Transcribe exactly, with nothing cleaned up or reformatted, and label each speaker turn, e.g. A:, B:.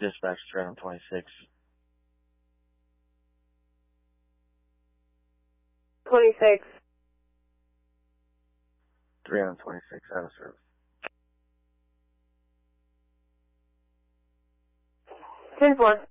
A: Dispatch three twenty-six.
B: twenty-six.
A: three twenty-six, out of service.
B: ten four.